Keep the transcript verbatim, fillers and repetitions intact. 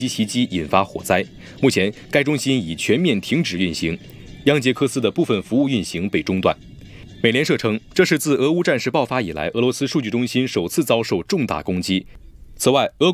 袭击引发火灾。目前，该中心已全面停止运行，央杰克斯的部分服务运行被中断。美联社称，这是自俄乌战事爆发以来，俄罗斯数据中心首次遭受重大攻击。此外，俄